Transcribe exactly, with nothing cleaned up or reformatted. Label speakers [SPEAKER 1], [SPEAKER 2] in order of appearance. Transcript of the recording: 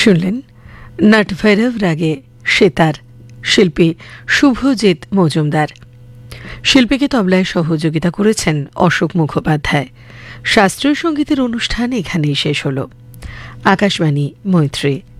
[SPEAKER 1] শুনলেন নটভৈরব রাগে সেতার, শিল্পী শুভজিৎ মজুমদার। শিল্পীকে তবলায় সহযোগিতা করেছেন অশোক মুখোপাধ্যায়। শাস্ত্রীয় সঙ্গীতের অনুষ্ঠান এখানেই শেষ হল। আকাশবাণী, মৈত্রী।